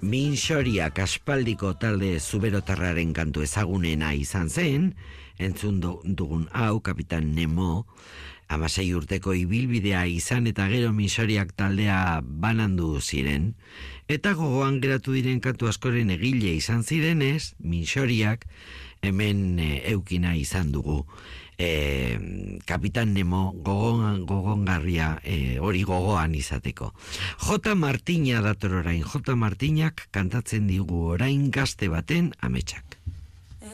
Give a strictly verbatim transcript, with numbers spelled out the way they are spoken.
Minxoriak aspaldiko talde zuberotarraren kantu ezagunena izan zen, entzun dugun hau, Kapitan Nemo, hamasei urteko ibilbidea izan eta gero Minxoriak taldea banandu ziren, eta gogoan geratu diren kantu askoren egile izan zirenez, Minxoriak hemen e, eukina izan dugu. E, Kapitan Nemo gogon, gogongarria e, hori gogoan izateko. J. Martina dator orain, J. Martinak kantatzen digu orain gazte baten ametsak.